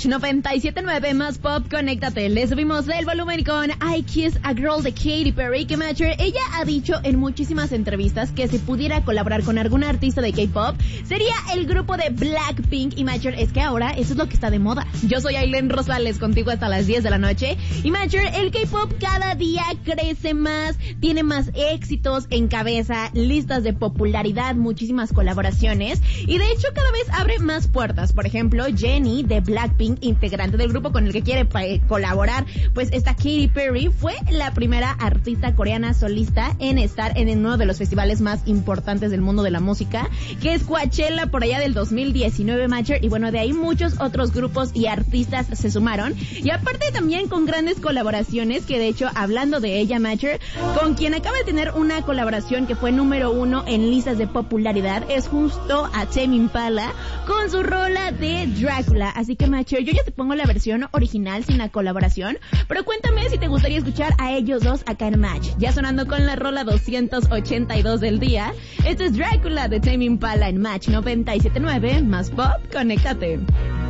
97.9 más pop, conéctate. Le subimos el volumen con I Kiss a Girl de Katy Perry, que Matcher, ella ha dicho en muchísimas entrevistas que si pudiera colaborar con algún artista de K-pop, sería el grupo de Blackpink. Y Matcher, es que ahora eso es lo que está de moda. Yo soy Ailén Rosales, contigo hasta las 10 de la noche. Y Matcher, el K-pop cada día crece más, tiene más éxitos, encabeza listas de popularidad, muchísimas colaboraciones. Y de hecho cada vez abre más puertas. Por ejemplo, Jennie de Blackpink, integrante del grupo con el que quiere colaborar, pues esta Katy Perry fue la primera artista coreana solista en estar en uno de los festivales más importantes del mundo de la música, que es Coachella, por allá del 2019, Matcher. Y bueno, de ahí muchos otros grupos y artistas se sumaron. Y aparte también con grandes colaboraciones, que de hecho, hablando de ella, Matcher, con quien acaba de tener una colaboración que fue número 1 en listas de popularidad, es justo a Tame Impala con su rola de Drácula. Así que, Matcher, yo ya te pongo la versión original sin la colaboración, pero cuéntame si te gustaría escuchar a ellos dos acá en Match. Ya sonando con la rola 282 del día. Esto es Drácula de Tame Impala en Match 97.9 más pop, conéctate.